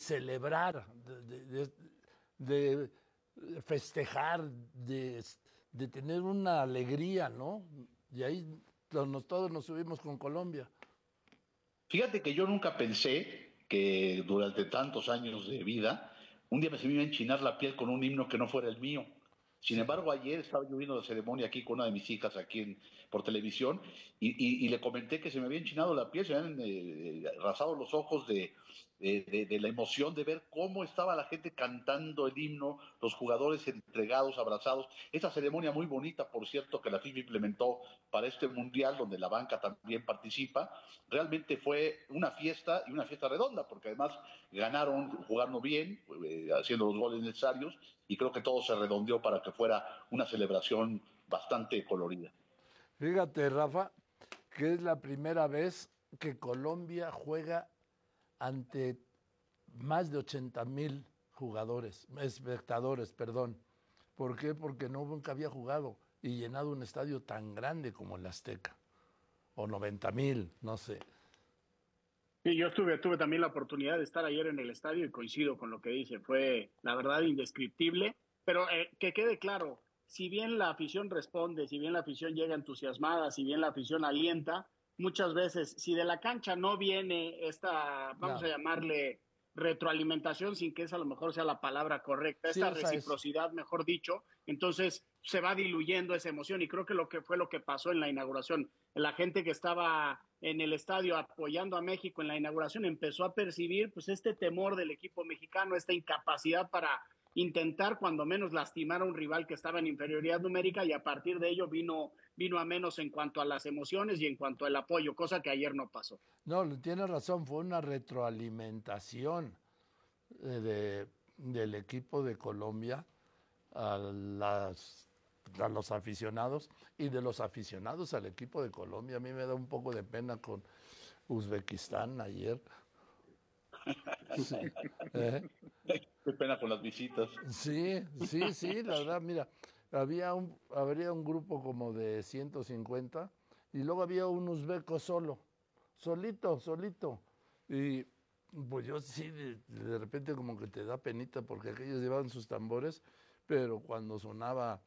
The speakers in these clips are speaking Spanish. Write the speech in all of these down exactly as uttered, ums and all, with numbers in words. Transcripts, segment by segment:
celebrar, de, de, de, de festejar, de, de tener una alegría, ¿no? Y ahí nos, todos nos subimos con Colombia. Fíjate que yo nunca pensé que durante tantos años de vida, un día me se me iba a enchinar la piel con un himno que no fuera el mío. Sin Sí, embargo, ayer estaba yo viendo la ceremonia aquí con una de mis hijas aquí en- por televisión y, y- y le comenté que se me había enchinado la piel, se me habían eh, rasado los ojos de, de- de- de la emoción de ver cómo estaba la gente cantando el himno, los jugadores entregados, abrazados. Esta ceremonia muy bonita, por cierto, que la FIFA implementó para este mundial, donde la banca también participa, realmente fue una fiesta y una fiesta redonda, porque además ganaron jugando bien, eh, haciendo los goles necesarios, y creo que todo se redondeó para que fuera una celebración bastante colorida. fíjate, Rafa, que es la primera vez que Colombia juega ante más de ochenta mil jugadores, espectadores, perdón. ¿Por qué? Porque no nunca había jugado y llenado un estadio tan grande como el Azteca, o noventa mil, no sé. Sí, yo estuve, tuve también la oportunidad de estar ayer en el estadio y coincido con lo que dice, fue la verdad indescriptible, pero eh, que quede claro, si bien la afición responde, si bien la afición llega entusiasmada, si bien la afición alienta, muchas veces, si de la cancha no viene esta, vamos a Claro, llamarle retroalimentación, sin que esa a lo mejor sea la palabra correcta, sí, esta esa es. reciprocidad, mejor dicho, entonces se va diluyendo esa emoción y creo que lo que fue lo que pasó en la inauguración, la gente que estaba en el estadio apoyando a México en la inauguración empezó a percibir pues este temor del equipo mexicano, esta incapacidad para intentar cuando menos lastimar a un rival que estaba en inferioridad numérica y a partir de ello vino, vino a menos en cuanto a las emociones y en cuanto al apoyo, cosa que ayer no pasó. No, tienes razón, fue una retroalimentación eh, de, del equipo de Colombia a, las, a los aficionados y de los aficionados al equipo de Colombia. A mí me da un poco de pena con Uzbekistán ayer. Sí, ¿eh? Qué pena con las visitas. Sí, sí, sí, la verdad, mira, había un, habría un grupo como de ciento cincuenta y luego había un uzbeco solo, solito, solito. Y pues yo sí, de, de repente como que te da penita porque aquellos llevaban sus tambores, pero cuando sonaba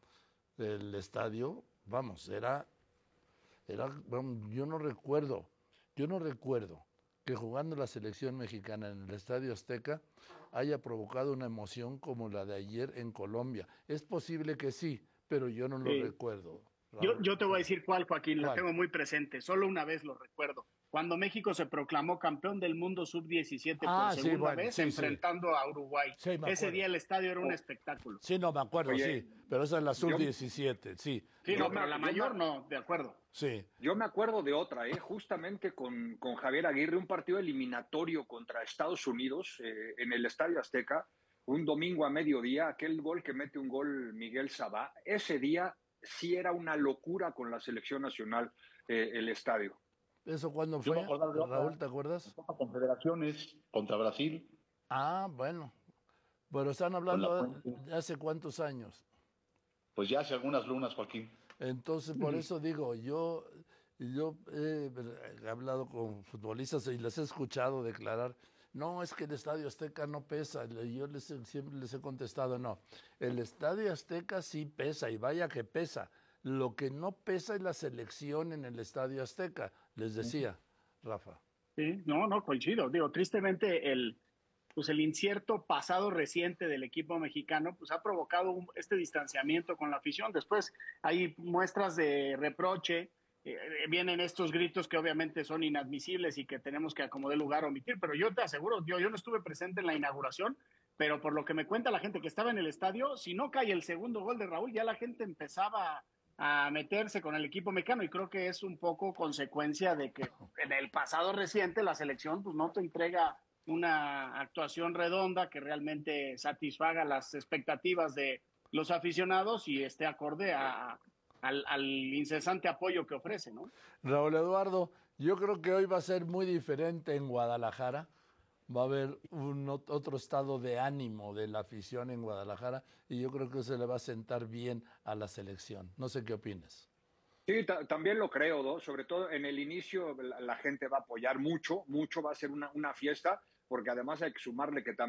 el estadio, vamos, era, era, vamos, yo no recuerdo, yo no recuerdo que jugando la selección mexicana en el Estadio Azteca haya provocado una emoción como la de ayer en Colombia. Es posible que sí, pero yo no lo Sí. recuerdo, Yo, Raúl. yo te voy a decir cuál, Joaquín, la ¿Cuál? tengo muy presente, solo una vez lo recuerdo. Cuando México se proclamó campeón del mundo sub diecisiete por Ah, sí, segunda bueno, vez, sí, sí. enfrentando a Uruguay. Sí, me Ese acuerdo. día el estadio era un O- espectáculo. Sí, no, me acuerdo, Oye, sí. Pero esa es la sub yo, diecisiete, sí. Sí, yo no, me, pero la yo me, mayor no, de acuerdo. Sí. yo me acuerdo de otra, ¿eh? Justamente con, con Javier Aguirre, un partido eliminatorio contra Estados Unidos eh, en el Estadio Azteca, un domingo a mediodía, aquel gol que mete un gol Miguel Sabá, ese día sí era una locura con la selección nacional eh, el estadio. ¿Eso cuándo Yo me fue? acordaba de Raúl, otra, ¿te acuerdas? Copa Confederaciones contra Brasil, Ah, bueno. Pero están con la hablando Puente. de hace cuántos años. Pues ya hace algunas lunas, Joaquín. Entonces, por eso digo, yo, yo he hablado con futbolistas y les he escuchado declarar, no, es que el Estadio Azteca no pesa. Y yo les, he- siempre les he contestado, no, el Estadio Azteca sí pesa y vaya que pesa. Lo que no pesa es la selección en el Estadio Azteca, les decía, Rafa. Sí, no, no, coincido. Digo, tristemente el, pues el incierto pasado reciente del equipo mexicano pues ha provocado un- este distanciamiento con la afición. Después hay muestras de reproche, eh, vienen estos gritos que obviamente son inadmisibles y que tenemos que acomodar lugar a omitir, pero yo te aseguro, yo, yo no estuve presente en la inauguración, pero por lo que me cuenta la gente que estaba en el estadio, si no cae el segundo gol de Raúl, ya la gente empezaba a meterse con el equipo mexicano y creo que es un poco consecuencia de que en el pasado reciente la selección pues no te entrega una actuación redonda que realmente satisfaga las expectativas de los aficionados y esté acorde a, al, al incesante apoyo que ofrece, ¿no? Raúl Eduardo, yo creo que hoy va a ser muy diferente en Guadalajara. Va a haber un ot- otro estado de ánimo de la afición en Guadalajara y yo creo que se le va a sentar bien a la selección. No sé qué opinas. Sí, ta- también lo creo, ¿no? Sobre todo en el inicio la, la gente va a apoyar mucho, mucho, va a ser una, una fiesta, porque además hay que sumarle que también